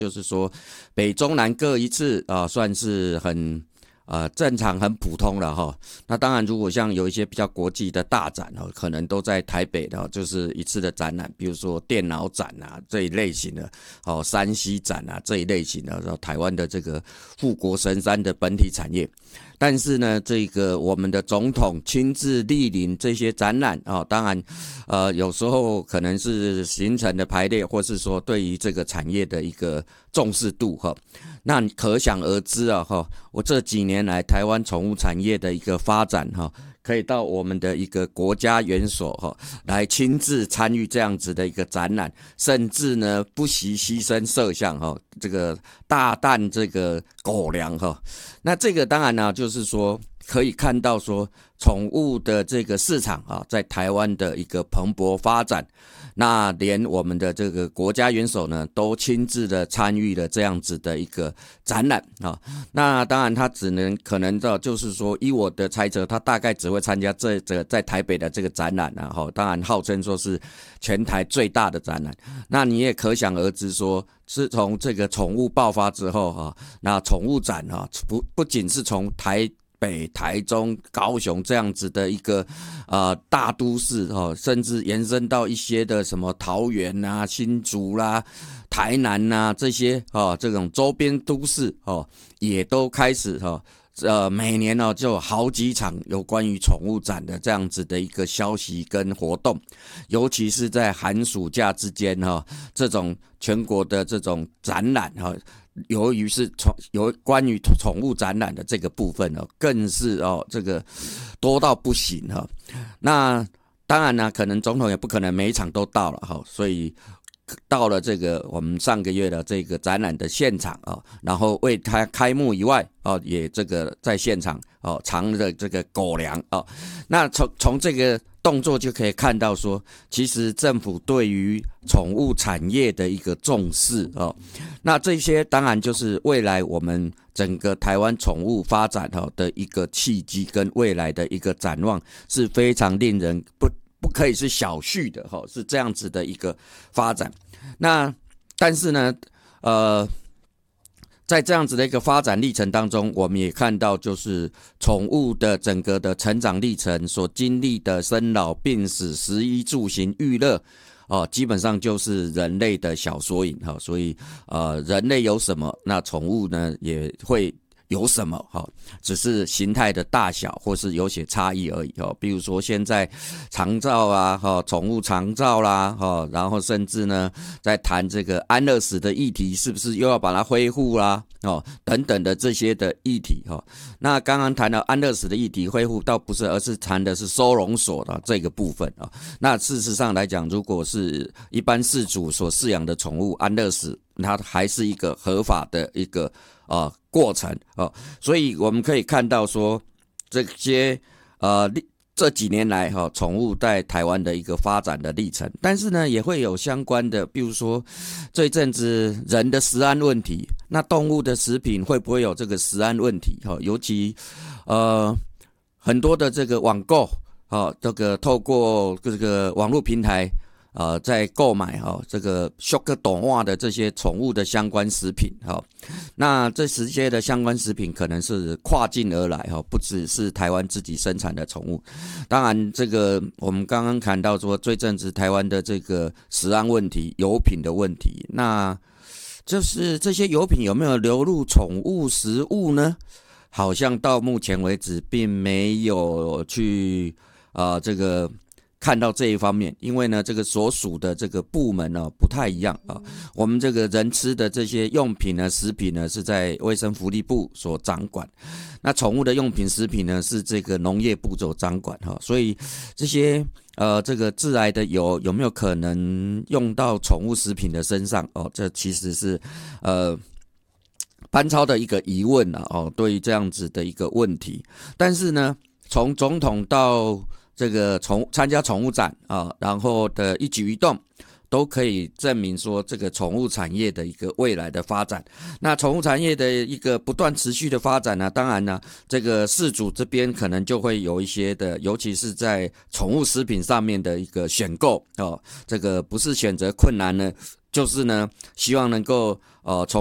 就是说北中南各一次算是很正常很普通了哈。那当然，如果像有一些比较国际的大展可能都在台北的就是一次的展览，比如说电脑展这一类型的山西展这一类型的台湾的这个护国神山的本体产业。但是呢，这个我们的总统亲自莅临这些展览当然有时候可能是行程的排列，或是说对于这个产业的一个重视度那可想而知我这几年来台湾宠物产业的一个发展可以到我们的一个国家园所来亲自参与这样子的一个展览，甚至呢不惜牺牲摄像这个大啖这个狗粮那这个当然呢就是说可以看到说宠物的这个市场在台湾的一个蓬勃发展。那连我们的这个国家元首呢都亲自的参与了这样子的一个展览那当然他可能就是说依我的猜测，他大概只会参加这个在台北的这个展览当然号称说是全台最大的展览。那你也可想而知说是从这个宠物爆发之后那宠物展不仅是从台北、台中、高雄这样子的一个大都市甚至延伸到一些的什么桃园新竹啦、台南这些这种周边都市也都开始每年就有好几场有关于宠物展的这样子的一个消息跟活动，尤其是在寒暑假之间这种全国的这种展览由于是有关于宠物展览的这个部分更是这个多到不行那当然呢，可能总统也不可能每一场都到了所以到了这个我们上个月的这个展览的现场然后为它开幕以外也这个在现场藏了这个狗粮那从这个动作就可以看到说，其实政府对于宠物产业的一个重视那这些当然就是未来我们整个台湾宠物发展的一个契机跟未来的一个展望，是非常令人不可以是小觑的是这样子的一个发展。那但是呢在这样子的一个发展历程当中，我们也看到就是宠物的整个的成长历程所经历的生老病死、食衣住行娱乐基本上就是人类的小缩影所以人类有什么，那宠物呢也会有什么只是形态的大小或是有些差异而已比如说现在长照宠物长照啦然后甚至呢在谈这个安乐死的议题，是不是又要把它恢复啦等等的这些的议题那刚刚谈到安乐死的议题恢复倒不是，而是谈的是收容所的这个部分那事实上来讲，如果是一般饲主所饲养的宠物安乐死，它还是一个合法的一个过程所以我们可以看到说这些这几年来宠物在台湾的一个发展的历程。但是呢也会有相关的，比如说这一阵子人的食安问题，那动物的食品会不会有这个食安问题尤其很多的这个网购这个透过这个网络平台在购买这个俗个短话的这些宠物的相关食品那这些的相关食品可能是跨境而来不只是台湾自己生产的宠物。当然这个我们刚刚谈到说这阵子台湾的这个食安问题、油品的问题，那就是这些油品有没有流入宠物食物呢？好像到目前为止并没有去这个看到这一方面，因为呢这个所属的这个部门不太一样我们这个人吃的这些用品呢、食品呢是在卫生福利部所掌管，那宠物的用品食品呢是这个农业部所掌管所以这些这个致癌的油有没有可能用到宠物食品的身上这其实是班超的一个疑问对于这样子的一个问题。但是呢从总统到这个参加宠物展然后的一举一动都可以证明说这个宠物产业的一个未来的发展。那宠物产业的一个不断持续的发展呢，当然呢，这个饲主这边可能就会有一些的，尤其是在宠物食品上面的一个选购哦，这个不是选择困难呢，就是呢，希望能够